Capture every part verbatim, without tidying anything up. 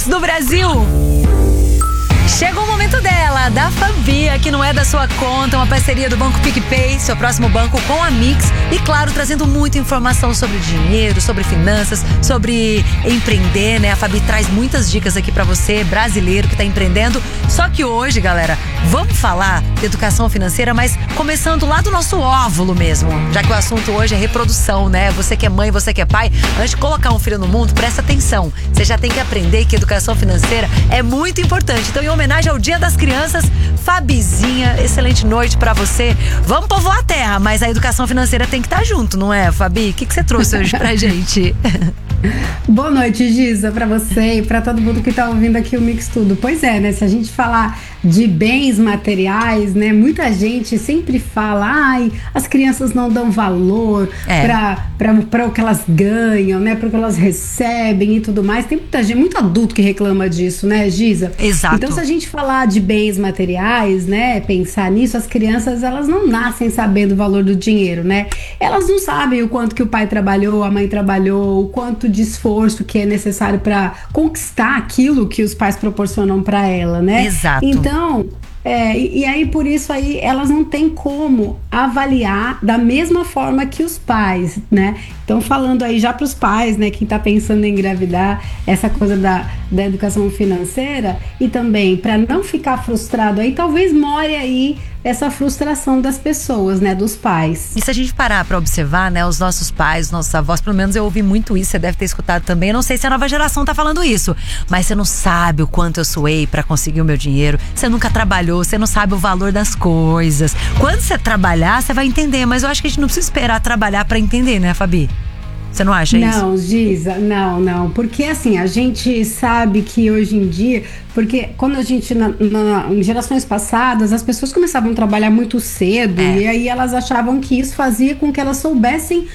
Pix do Brasil. Chegou o momento dela, da Fabi, que não é da sua conta, uma parceria do Banco PicPay, seu próximo banco com a Mix. E claro, trazendo muita informação sobre dinheiro, sobre finanças, sobre empreender, né? A Fabi traz muitas dicas aqui pra você, brasileiro que tá empreendendo. Só que hoje, galera, vamos falar de educação financeira, mas começando lá do nosso óvulo mesmo. Já que o assunto hoje é reprodução, né? Você que é mãe, você que é pai, antes de colocar um filho no mundo, presta atenção. Você já tem que aprender que educação financeira é muito importante. Então, em homenagem ao Dia das Crianças, Fabizinha, excelente noite pra você. Vamos povoar a terra, mas a educação financeira tem que estar junto, não é, Fabi? O que, que você trouxe hoje pra gente? Boa noite, Giza, pra você e pra todo mundo que tá ouvindo aqui o Mix Tudo. Pois é, né? Se a gente falar de bens materiais, né? Muita gente sempre fala, ai, as crianças não dão valor é. pra, pra, pra o que elas ganham, né? Para o que elas recebem e tudo mais. Tem muita gente, muito adulto que reclama disso, né, Giza? Exato. Então, se a gente falar de bens materiais, né? Pensar nisso, as crianças, elas não nascem sabendo o valor do dinheiro, né? Elas não sabem o quanto que o pai trabalhou, a mãe trabalhou, o quanto de esforço que é necessário para conquistar aquilo que os pais proporcionam para ela, né? Exato. Então, é, e, e aí por isso aí elas não têm como avaliar da mesma forma que os pais, né? Então, falando aí já para os pais, né, quem tá pensando em engravidar, essa coisa da, da educação financeira, e também para não ficar frustrado aí, talvez more aí essa frustração das pessoas, né, dos pais. E se a gente parar pra observar, né, os nossos pais, os nossos avós, pelo menos eu ouvi muito isso, você deve ter escutado também, eu não sei se a nova geração tá falando isso, mas você não sabe o quanto eu suei pra conseguir o meu dinheiro, você nunca trabalhou, você não sabe o valor das coisas. Quando você trabalhar, você vai entender, mas eu acho que a gente não precisa esperar trabalhar pra entender, né, Fabi? Você não acha isso? Não, Giza, não, não. Porque assim, a gente sabe que hoje em dia, porque quando a gente, na, na, em gerações passadas, as pessoas começavam a trabalhar muito cedo, é. E aí elas achavam que isso fazia com que elas soubessem,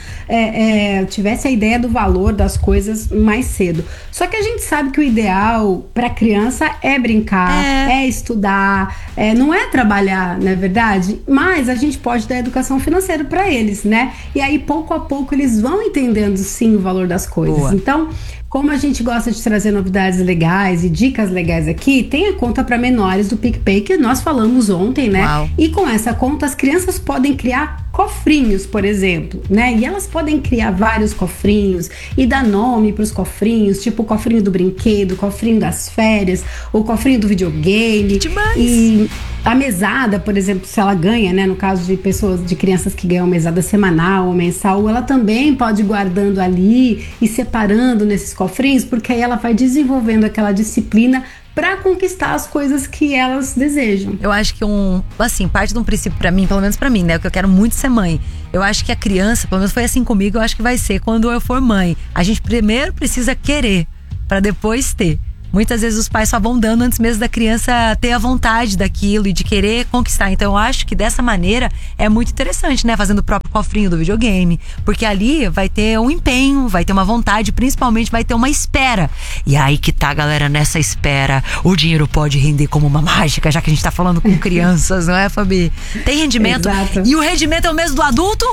é, é, tivessem a ideia do valor das coisas mais cedo. Só que a gente sabe que o ideal para criança é brincar, é, é estudar, é, não é trabalhar, não é verdade? Mas a gente pode dar educação financeira para eles, né? E aí pouco a pouco eles vão entendendo sim o valor das coisas. Boa. Então, como a gente gosta de trazer novidades legais e dicas legais aqui, tem a conta para menores do PicPay que nós falamos ontem, né? Uau. E com essa conta as crianças podem criar cofrinhos, por exemplo, né? E elas podem criar vários cofrinhos e dar nome para os cofrinhos, tipo o cofrinho do brinquedo, o cofrinho das férias, o cofrinho do videogame. Demais. E a mesada, por exemplo, se ela ganha, né? No caso de pessoas, de crianças que ganham mesada semanal ou mensal, ela também pode ir guardando ali e separando nesses cofrinhos, porque aí ela vai desenvolvendo aquela disciplina para conquistar as coisas que elas desejam. Eu acho que um, assim, parte de um princípio pra mim, pelo menos pra mim, né, que eu quero muito ser mãe. Eu acho que a criança, pelo menos foi assim comigo, eu acho que vai ser quando eu for mãe. A gente primeiro precisa querer para depois ter. Muitas vezes os pais só vão dando antes mesmo da criança ter a vontade daquilo e de querer conquistar. Então eu acho que dessa maneira é muito interessante, né? Fazendo o próprio cofrinho do videogame. Porque ali vai ter um empenho, vai ter uma vontade, principalmente vai ter uma espera. E aí que tá, galera, nessa espera, o dinheiro pode render como uma mágica, já que a gente tá falando com crianças, não é, Fabi? Tem rendimento. Exato. E o rendimento é o mesmo do adulto?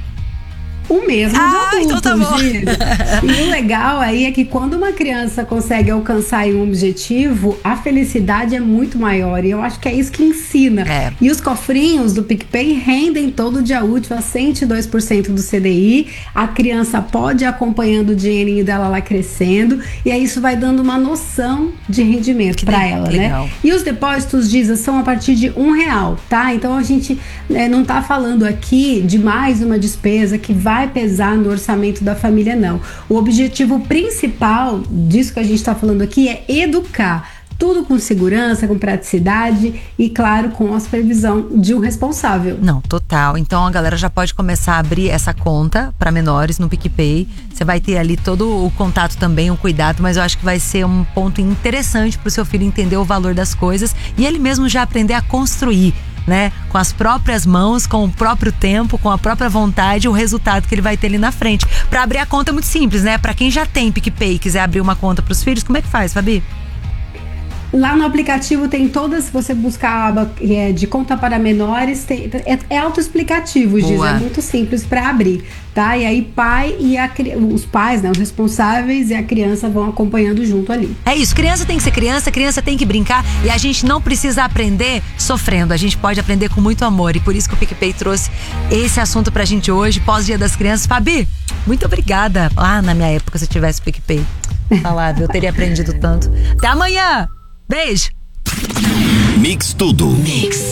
O mesmo ah, do adulto, então tá bom. E o legal aí é que quando uma criança consegue alcançar um objetivo, a felicidade é muito maior. E eu acho que é isso que ensina. É. E os cofrinhos do PicPay rendem todo dia útil a cento e dois por cento do C D I. A criança pode ir acompanhando o dinheirinho dela lá crescendo. E aí isso vai dando uma noção de rendimento para ela, legal. Né? E os depósitos, Giza, são a partir de um real, tá? Então a gente né, não tá falando aqui de mais uma despesa que vai vai pesar no orçamento da família, não. O objetivo principal disso que a gente está falando aqui é educar. Tudo com segurança, com praticidade e, claro, com a supervisão de um responsável. Não, total. Então a galera já pode começar a abrir essa conta para menores no PicPay. Você vai ter ali todo o contato também, o cuidado, mas eu acho que vai ser um ponto interessante para o seu filho entender o valor das coisas e ele mesmo já aprender a construir, né? Com as próprias mãos, com o próprio tempo, com a própria vontade, o resultado que ele vai ter ali na frente. Para abrir a conta é muito simples, né? Para quem já tem PicPay e quiser abrir uma conta para os filhos, como é que faz, Fabi? Lá no aplicativo tem todas, se você buscar a aba é, de conta para menores, tem, é, é autoexplicativo, Giz, é muito simples para abrir, tá? E aí pai e a, os pais, né, os responsáveis e a criança vão acompanhando junto ali. É isso, criança tem que ser criança, criança tem que brincar e a gente não precisa aprender sofrendo, a gente pode aprender com muito amor e por isso que o PicPay trouxe esse assunto pra gente hoje, pós-Dia das Crianças. Fabi, muito obrigada. Ah, na minha época, se eu tivesse PicPay, falava, eu teria aprendido tanto. Até amanhã! Beijo! Mix Tudo. Mix.